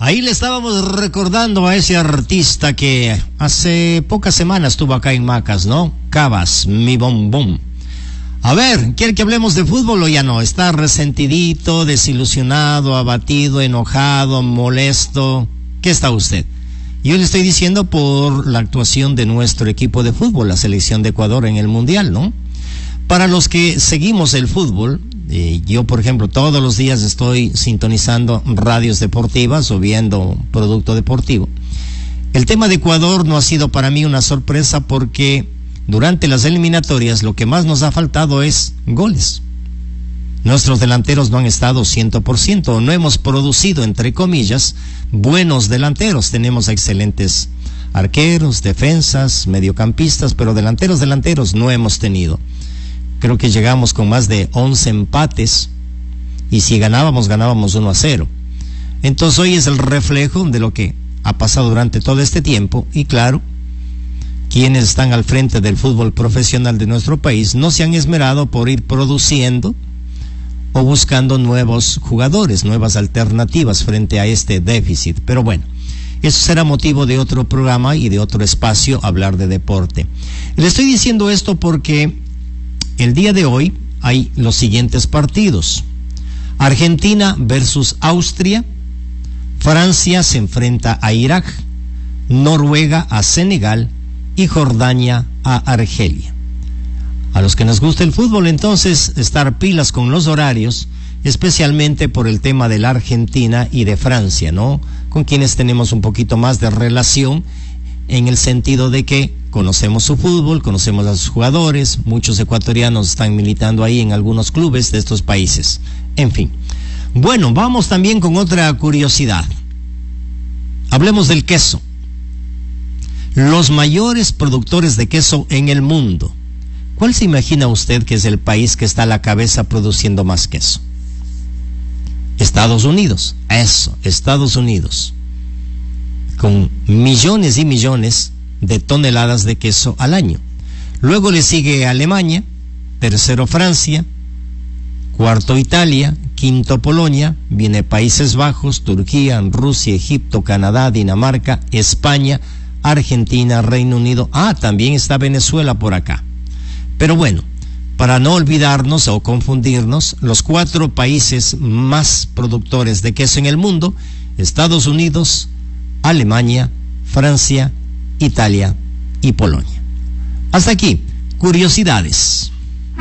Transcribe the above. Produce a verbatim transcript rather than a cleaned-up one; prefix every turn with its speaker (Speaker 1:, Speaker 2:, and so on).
Speaker 1: Ahí le estábamos recordando a ese artista que hace pocas semanas estuvo acá en Macas, ¿no? Cabas, mi bombón. A ver, ¿quiere que hablemos de fútbol o ya no? ¿Está resentidito, desilusionado, abatido, enojado, molesto? ¿Qué está usted? Yo le estoy diciendo por la actuación de nuestro equipo de fútbol, la selección de Ecuador en el Mundial, ¿no? Para los que seguimos el fútbol, eh, yo por ejemplo todos los días estoy sintonizando radios deportivas o viendo producto deportivo. El tema de Ecuador no ha sido para mí una sorpresa porque durante las eliminatorias lo que más nos ha faltado es goles. Nuestros delanteros no han estado cien por ciento, no hemos producido, entre comillas, buenos delanteros. Tenemos excelentes arqueros, defensas, mediocampistas, pero delanteros, delanteros no hemos tenido. Creo que llegamos con más de once empates y si ganábamos, ganábamos uno a cero. Entonces hoy es el reflejo de lo que ha pasado durante todo este tiempo y claro, quienes están al frente del fútbol profesional de nuestro país no se han esmerado por ir produciendo o buscando nuevos jugadores, nuevas alternativas frente a este déficit. Pero bueno, eso será motivo de otro programa y de otro espacio, hablar de deporte. Le estoy diciendo esto porque el día de hoy hay los siguientes partidos. Argentina versus Austria, Francia se enfrenta a Irak, Noruega a Senegal y Jordania a Argelia. A los que nos gusta el fútbol, entonces, estar pilas con los horarios, especialmente por el tema de la Argentina y de Francia, ¿no? Con quienes tenemos un poquito más de relación en el sentido de que conocemos su fútbol, conocemos a sus jugadores, muchos ecuatorianos están militando ahí en algunos clubes de estos países. En fin. Bueno, vamos también con otra curiosidad. Hablemos del queso. Los mayores productores de queso en el mundo. ¿Cuál se imagina usted que es el país que está a la cabeza produciendo más queso? Estados Unidos. Eso, Estados Unidos. Con millones y millones de toneladas de queso al año. Luego le sigue Alemania, tercero Francia, cuarto Italia, quinto Polonia, viene Países Bajos, Turquía, Rusia, Egipto, Canadá, Dinamarca, España, Argentina, Reino Unido. Ah, también está Venezuela por acá. Pero bueno, para no olvidarnos o confundirnos, los cuatro países más productores de queso en el mundo, Estados Unidos, Alemania, Francia, Italia y Polonia. Hasta aquí, curiosidades.